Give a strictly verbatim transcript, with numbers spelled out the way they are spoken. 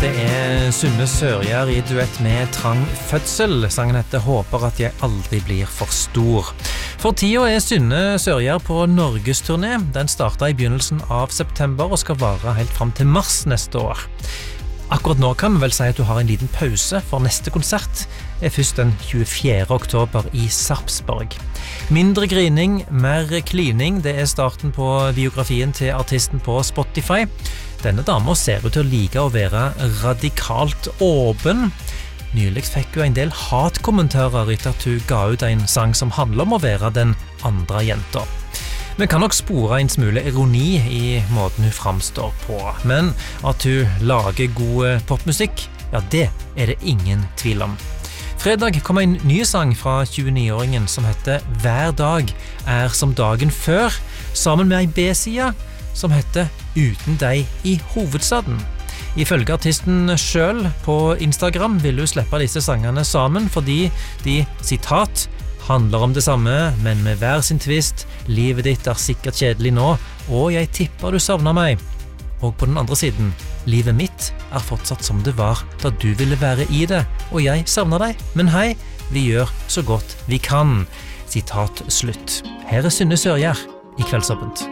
Det er Synne Sørgjær i duett med Trang Fødsel. Sangen heter Håper at jeg aldri blir for stor. For tida er Synne Sørgjær på Norgesturné. Den startet i begynnelsen av september og skal vare helt frem til mars neste år. Akkurat nå kan vi vel si at du har en liten pause, for neste konsert er først den tjuefjerde oktober i Sarpsborg. Mindre grining, mer klining, det er starten på biografien til artisten på Spotify. Denne dama ser ut til å like å være radikalt åpen. Nylig fikk hun en del hatkommentarer etter at hun ga ut en sang som handler om å være den andre jenta. Vi kan nok spore en smule ironi i måten hun framstår på, men at hun lager god popmusikk, ja, det er det ingen tvil om. Fredag kom en ny sang fra tjueni-åringen som heter Hver dag er som dagen før, sammen med en B-side som heter Uten deg i hovedstaden. Ifølge artisten selv på Instagram vil hun slippe disse sangene sammen fordi de, sitat, handler om det samme, men med hver sin twist. Livet ditt er sikkert kjedelig nå, og jeg tipper du savner meg. Og på den andre siden, livet mitt er fortsatt som det var da du ville være i det, og jeg savner deg, men hei, vi gjør så godt vi kan. Sitat slutt. Her er Synne Sørgjær i Kveldsåpent.